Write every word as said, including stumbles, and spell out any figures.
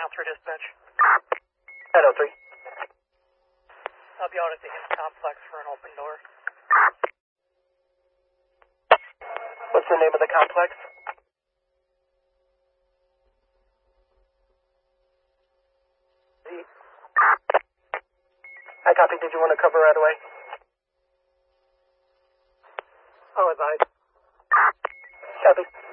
now through dispatch. ten oh three. I'll be out at the Hint complex for an open door. What's the name of the complex? I copy. Did you want to cover right away? I'll advise. Copy.